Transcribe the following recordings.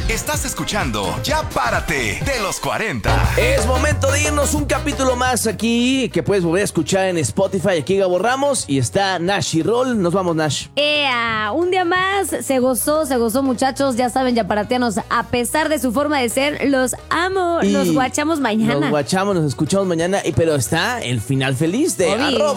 Estás escuchando Ya Párate de los 40. Es momento de irnos un capítulo más aquí que puedes volver a escuchar en Spotify. Aquí Gabo Ramos y está Nash y Roll. Nos vamos, Nash. Un día más, se gozó muchachos. Ya saben, yaparateanos, a pesar de su forma de ser, los amo. Nos guachamos mañana. Nos guachamos, nos escuchamos mañana. Pero está el final feliz de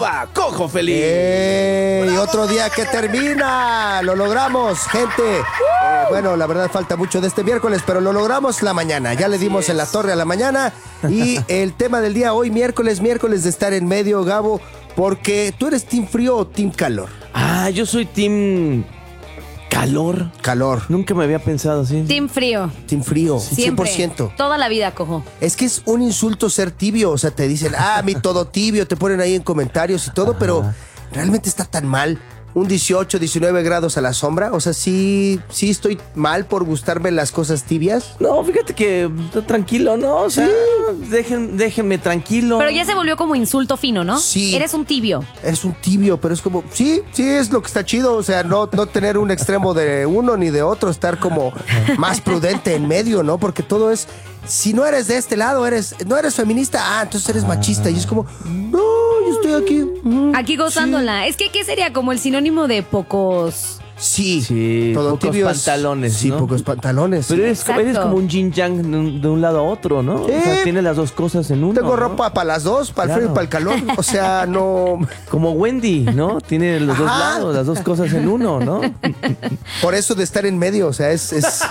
@CojoFeliz. Y otro día que termina. Lo logramos, gente. Bueno, la verdad falta mucho de este miércoles, pero lo logramos la mañana. Ya le dimos en la torre a la mañana. Y el tema del día hoy, miércoles de estar en medio, Gabo, porque tú eres team frío o team calor. Yo soy team calor. Nunca me había pensado así. Team frío. Team frío, Siempre. 100%. Toda la vida, cojo. Es que es un insulto ser tibio. O sea, te dicen, a mí todo tibio, te ponen ahí en comentarios y todo, pero realmente está tan mal. Un 18, 19 grados a la sombra. O sea, sí estoy mal por gustarme las cosas tibias. No, fíjate que tranquilo, ¿no? O sea, déjenme tranquilo. Pero ya se volvió como insulto fino, ¿no? Sí. Eres un tibio. Es un tibio, pero es como, sí, es lo que está chido. O sea, no tener un extremo de uno ni de otro, estar como más prudente en medio, ¿no? Porque todo es, si no eres de este lado, no eres feminista, entonces eres machista. Y es como, no, yo estoy aquí. Aquí gozándola. Sí. Es que, ¿qué sería como el sinónimo de pocos? Sí, todo pocos tibio pantalones, Sí, ¿no? pocos pantalones. Pero eres Exacto. como un yin yang de un lado a otro, ¿no? O sea, tiene las dos cosas en uno. Tengo ¿no? ropa para las dos, para el frío y Claro. para el calor. O sea, no. Como Wendy, ¿no? Tiene los dos lados, las dos cosas en uno, ¿no? Por eso de estar en medio, o sea, es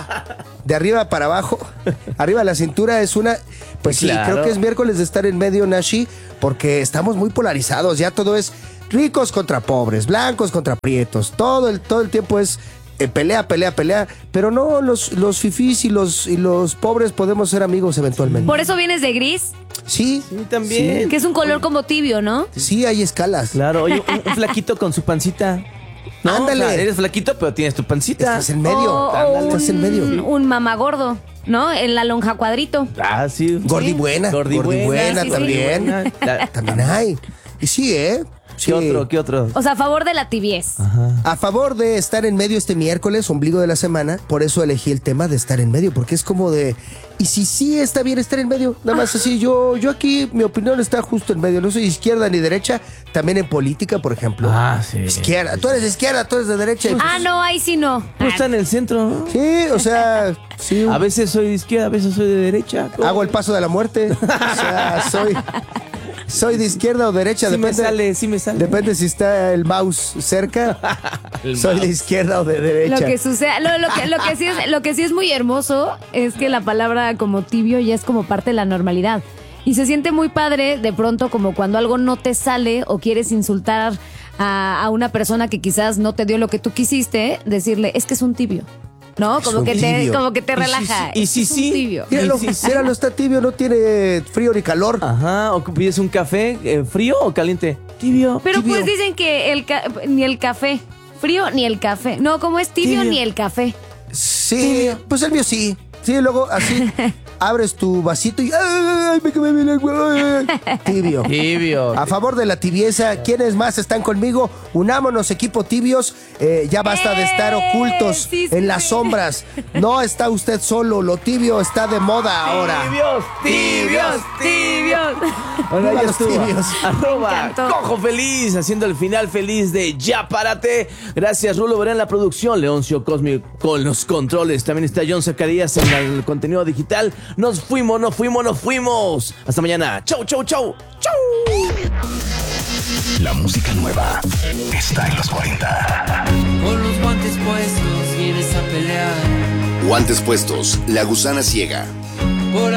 de arriba para abajo. Arriba de la cintura es una. Pues sí, Claro. creo que es miércoles de estar en medio, Nashi, porque estamos muy polarizados. Ya todo es ricos contra pobres, blancos contra prietos. Todo el tiempo es pelea. Pero no, los fifís y los pobres podemos ser amigos eventualmente. Por eso vienes de gris, Sí, Sí, también. que es un color como tibio, ¿no? sí, hay escalas. Claro, oye, un flaquito con su pancita. No, Ándale. o sea, eres flaquito, pero tienes tu pancita. Estás en medio. Estás en medio. Un mamagordo, ¿no? En la lonja cuadrito. Sí. Gordi buena. Gordi buena, sí, sí. también. También hay. Y sí, Sí. ¿Qué otro? O sea, a favor de la tibiez. A favor de estar en medio este miércoles, ombligo de la semana, por eso elegí el tema de estar en medio, porque es como de, ¿y si sí está bien estar en medio? Nada más así, yo aquí, mi opinión está justo en medio, no soy izquierda ni derecha, también en política, por ejemplo. Sí. Izquierda, tú eres de izquierda, tú eres de derecha. No, ahí sí no. Pues está en el centro, ¿no? Sí, o sea, sí. A veces soy de izquierda, a veces soy de derecha. Hago el paso de la muerte, o sea, soy de izquierda o derecha, Sí depende. me sale. Depende si está el mouse cerca. Soy de izquierda o de derecha. Lo que sucede, lo que sí es muy hermoso es que la palabra como tibio ya es como parte de la normalidad. Y se siente muy padre de pronto como cuando algo no te sale o quieres insultar a una persona que quizás no te dio lo que tú quisiste, decirle, es que es un tibio. ¿No? Es Como un que tibio. te relaja. Y si Es un sí. tibio. Míralo, Sí, sí. míralo, está tibio, no tiene frío ni calor. O pides un café frío o caliente. Tibio. Pero tibio. pues dicen que ni el café frío ni el café. No, como es tibio, Tibio. ni el café. Sí, pues el mío sí. Sí, luego así abres tu vasito y ¡ay, me quemé mi lengua! Tibio. Tibio. A favor de la tibieza, ¿quiénes más están conmigo? Unámonos, equipo tibios. Ya basta de estar ocultos Sí, en las sombras. No está usted solo, lo tibio está de moda ahora. Tibios. Bueno, Viva ya los estuvo. tibios. encantó. Cojo Feliz, haciendo el final feliz de Ya Párate. Gracias, Rulo Verán en la producción, Leoncio Cosmi con los controles. También está John Zacarías en el contenido digital. Nos fuimos. Hasta mañana. Chau. La música nueva está en los 40. Con los guantes puestos vienes a pelear. Guantes puestos, La Gusana Ciega.